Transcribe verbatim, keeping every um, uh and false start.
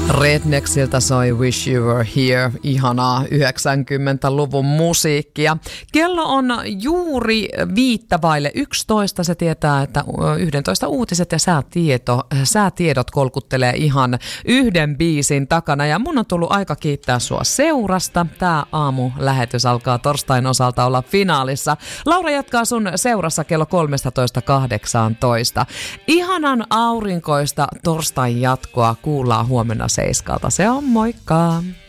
Rednexiltä soi Wish You Were Here, ihanaa yhdeksänkymmentäluvun musiikkia. Kello on juuri viittä vaille yksitoista. Se tietää, että yksitoista uutiset ja säätieto, säätiedot kolkuttelee ihan yhden biisin takana. Ja mun on tullut aika kiittää sua seurasta. Tää aamulähetys alkaa torstain osalta olla finaalissa. Laura jatkaa sun seurassa kello kolmetoista kahdeksantoista. Ihanan aurinkoista torstain jatkoa kuullaan huomenna seiskalta. Se on moikka!